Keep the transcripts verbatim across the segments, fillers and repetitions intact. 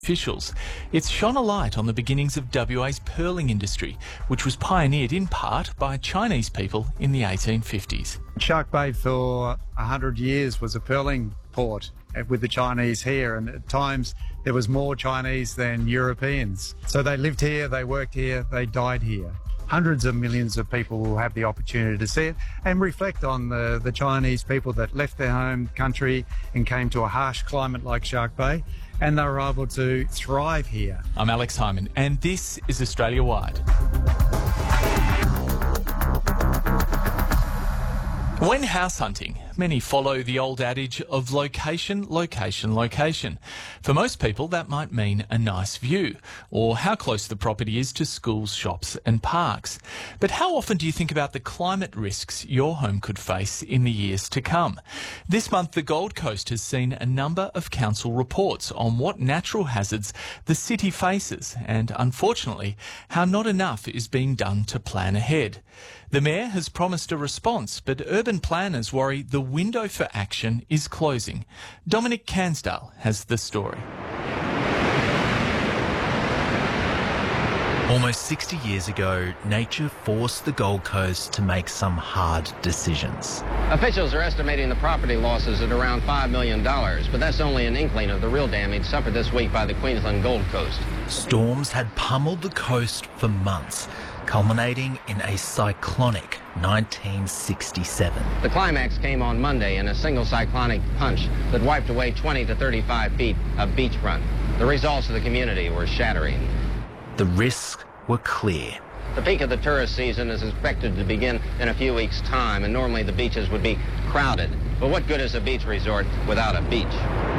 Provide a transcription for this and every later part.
officials. It's shone a light on the beginnings of W A's pearling industry, which was pioneered in part by Chinese people in the eighteen fifties. Shark Bay for a hundred years was a pearling port with the Chinese here, and at times there was more Chinese than Europeans. So they lived here, they worked here, they died here. Hundreds of millions of people will have the opportunity to see it and reflect on the, the Chinese people that left their home country and came to a harsh climate like Shark Bay, and they were able to thrive here. I'm Alex Hyman, and this is Australia Wide. When house hunting, many follow the old adage of location, location, location. For most people, that might mean a nice view, or how close the property is to schools, shops and parks. But how often do you think about the climate risks your home could face in the years to come? This month, the Gold Coast has seen a number of council reports on what natural hazards the city faces, and unfortunately, how not enough is being done to plan ahead. The Mayor has promised a response, but urban planners worry the window for action is closing. Dominic Cansdale has the story. Almost sixty years ago, nature forced the Gold Coast to make some hard decisions. Officials are estimating the property losses at around five million dollars, but that's only an inkling of the real damage suffered this week by the Queensland Gold Coast. Storms had pummeled the coast for months, culminating in a cyclonic nineteen sixty-seven. The climax came on Monday in a single cyclonic punch that wiped away twenty to thirty-five feet of beachfront. The results of the community were shattering. The risks were clear. The peak of the tourist season is expected to begin in a few weeks' time, and normally the beaches would be crowded. But what good is a beach resort without a beach?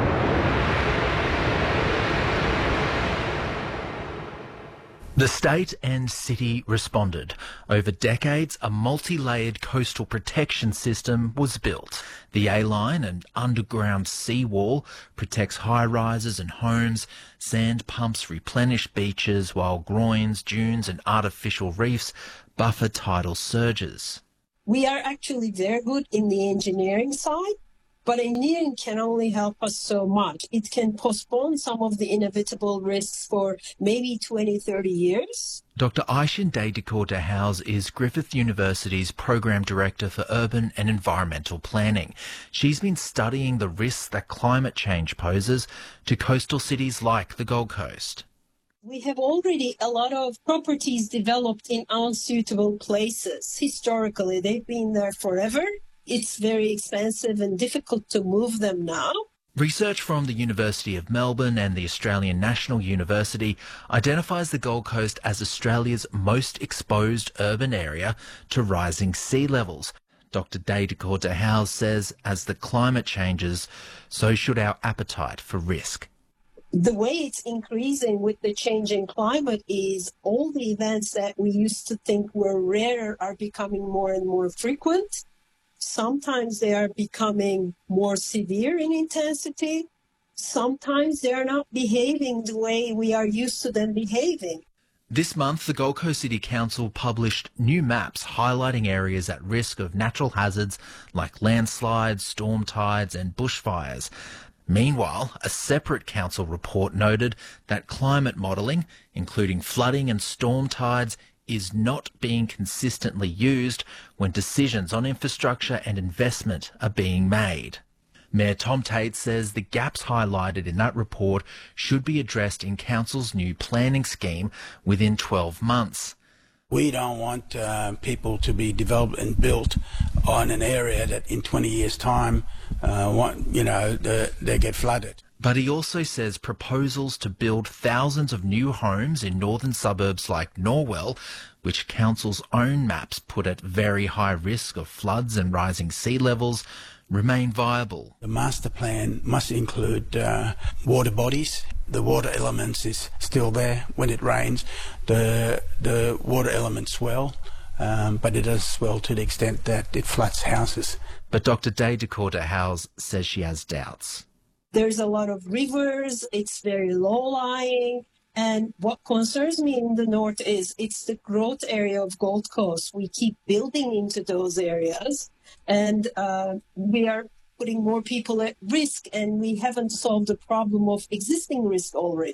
The state and city responded. Over decades, a multi-layered coastal protection system was built. The A-line, an underground seawall, protects high-rises and homes. Sand pumps replenish beaches, while groins, dunes and artificial reefs buffer tidal surges. We are actually very good in the engineering side, but engineering can only help us so much. It can postpone some of the inevitable risks for maybe twenty, thirty years. Doctor Aishin Day-Decore de House is Griffith University's Program Director for Urban and Environmental Planning. She's been studying the risks that climate change poses to coastal cities like the Gold Coast. We have already a lot of properties developed in unsuitable places. Historically, they've been there forever. It's very expensive and difficult to move them now. Research from the University of Melbourne and the Australian National University identifies the Gold Coast as Australia's most exposed urban area to rising sea levels. Doctor Day-Decore de House says as the climate changes, so should our appetite for risk. The way it's increasing with the changing climate is all the events that we used to think were rare are becoming more and more frequent. Sometimes they are becoming more severe in intensity. Sometimes they are not behaving the way we are used to them behaving. This month, the Gold Coast City Council published new maps highlighting areas at risk of natural hazards like landslides, storm tides and bushfires. Meanwhile, a separate council report noted that climate modelling, including flooding and storm tides, is not being consistently used when decisions on infrastructure and investment are being made. Mayor Tom Tate says the gaps highlighted in that report should be addressed in Council's new planning scheme within twelve months. We don't want uh, people to be developed and built on an area that in twenty years' time, uh, want, you know, the, they get flooded. But he also says proposals to build thousands of new homes in northern suburbs like Norwell, which Council's own maps put at very high risk of floods and rising sea levels, remain viable. The master plan must include uh, water bodies. The water elements is still there. When it rains, the, the water elements swell, um, but it does swell to the extent that it floods houses. But Doctor Day-Decore de House says she has doubts. There's a lot of rivers, it's very low-lying, and what concerns me in the north is it's the growth area of Gold Coast. We keep building into those areas, and uh, we are putting more people at risk, and we haven't solved the problem of existing risk already.